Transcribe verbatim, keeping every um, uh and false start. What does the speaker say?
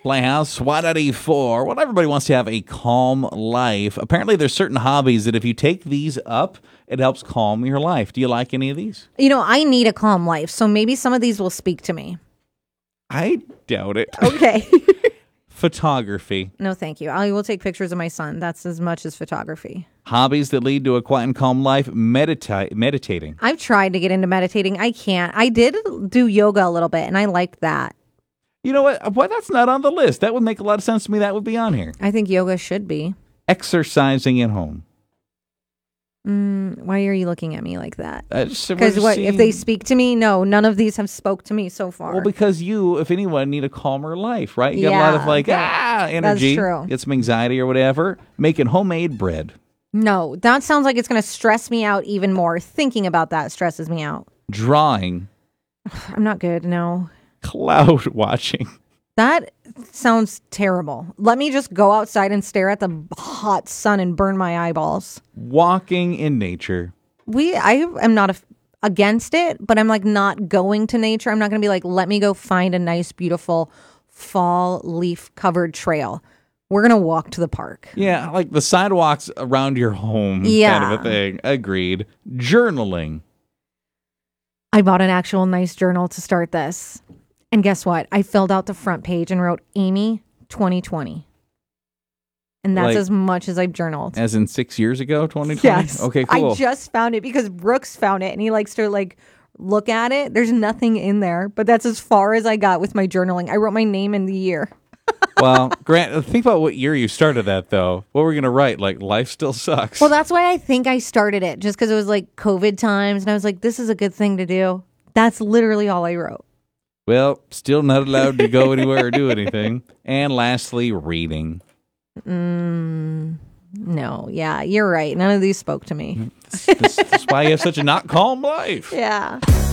Playhouse, SWAT eighty-four. Well, everybody wants to have a calm life. Apparently, there's certain hobbies that if you take these up, it helps calm your life. Do you like any of these? You know, I need a calm life, so maybe some of these will speak to me. I doubt it. Okay. Photography. No, thank you. I will take pictures of my son. That's as much as photography. Hobbies that lead to a quiet and calm life. Medita- meditating. I've tried to get into meditating. I can't. I did do yoga a little bit, and I liked that. You know what? Why that's not on the list? That would make a lot of sense to me. That would be on here. I think yoga should be. Exercising at home. Mm, why are you looking at me like that? Because what if they speak to me? No, none of these have spoke to me so far. Well, because you, if anyone, need a calmer life, right? You got yeah, a lot of like okay. ah energy. That's true. Get some anxiety or whatever. Making homemade bread. No, that sounds like it's going to stress me out even more. Thinking about that stresses me out. Drawing. I'm not good. No. Cloud watching. That sounds terrible. Let me just go outside and stare at the hot sun and burn my eyeballs. Walking in nature. We, I am not a, against it, but I'm like not going to nature. I'm not going to be like, let me go find a nice, beautiful fall leaf covered trail. We're going to walk to the park. Yeah, like the sidewalks around your home yeah. kind of a thing. Agreed. Journaling. I bought an actual nice journal to start this. And guess what? I filled out the front page and wrote Amy twenty twenty. And that's like, as much as I've journaled. As in six years ago, twenty twenty? Yes. Okay, cool. I just found it because Brooks found it and he likes to like look at it. There's nothing in there, but that's as far as I got with my journaling. I wrote my name and the year. Well, Grant, think about what year you started that, though. What were we going to write? Like, life still sucks. Well, that's why I think I started it, just because it was like COVID times. And I was like, this is a good thing to do. That's literally all I wrote. Well, still not allowed to go anywhere or do anything. And lastly, reading. Mm, no, yeah, you're right. None of these spoke to me. That's, that's why you have such a not calm life. Yeah.